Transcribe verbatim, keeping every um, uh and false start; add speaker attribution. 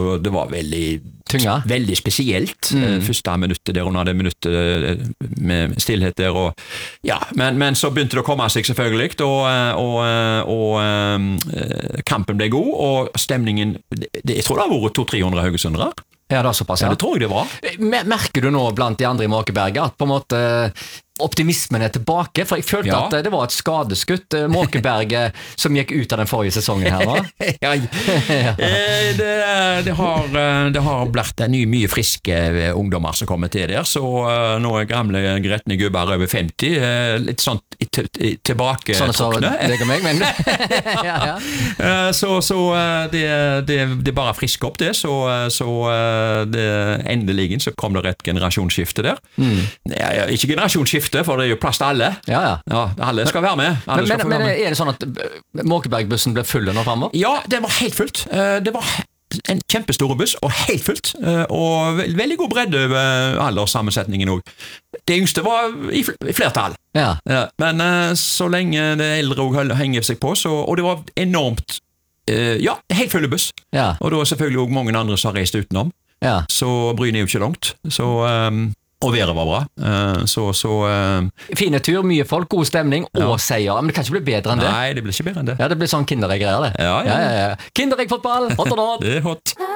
Speaker 1: og det var veldig
Speaker 2: Tunga.
Speaker 1: Veldig spesielt.
Speaker 2: Mm.
Speaker 1: Første minuttet der, under det minuttet med stillhet der, og ja, men, men så begynte det å komme seg selvfølgelig, og, og, og, og kampen ble god, og stemningen, det, jeg tror det har vært to-tre hundre haugesundere.
Speaker 2: Ja, det er såpass, ja.
Speaker 1: Ja, det tror jeg det var.
Speaker 2: Merker du nå blant de andre i Måkeberget at på en måte optimismen er tilbake? For jeg følte
Speaker 1: Ja.
Speaker 2: at det var et skadeskutt Måkeberget som gikk ut av den forrige sesongen her nå.
Speaker 1: ja, eh, det, det, har, det har blitt en ny, mye friske ungdommer som kommer til der, så uh, nå er gamle gretne gubber over femti, uh, litt sånn tilbake
Speaker 2: Sånn så deg og meg, men ja, ja.
Speaker 1: Uh, så så uh, det, det, det bare frisker opp det, så, så uh, det, endelig så kom det et generasjonsskifte der.
Speaker 2: Mm.
Speaker 1: Ja, ja, ikke generasjonsskifte, for det er jo plass til alle.
Speaker 2: Ja, ja.
Speaker 1: Ja, alle skal være med. Alle
Speaker 2: Men,
Speaker 1: skal få
Speaker 2: men, men
Speaker 1: være med.
Speaker 2: er det sånn at Måkebergbussen ble full nå fremover?
Speaker 1: Ja, det var helt fullt. Uh, det var en kjempestor buss, og helt fullt. Uh, og ve veldig god bredde over alderssammensetningen også. Det yngste var i, fl i flertall.
Speaker 2: Ja.
Speaker 1: Ja, men uh, så lenge det eldre også henger seg på, så, og det var enormt, uh, ja, helt full buss.
Speaker 2: Ja.
Speaker 1: Og det var selvfølgelig også mange andre som har reist utenom.
Speaker 2: Ja.
Speaker 1: Så Bryn er jo ikke langt. Så, um, og været var bra. Uh, så, så uh,
Speaker 2: Fine tur, mye folk, god stemning og
Speaker 1: Ja.
Speaker 2: seier. Men det kan ikke bli bedre enn det.
Speaker 1: Nei, det blir ikke bedre enn det.
Speaker 2: Ja, det blir sånn Kinderegg-greier det.
Speaker 1: Ja, ja.
Speaker 2: ja, ja, ja. Kinderegg-fotball, hot or not.
Speaker 1: Det er hot.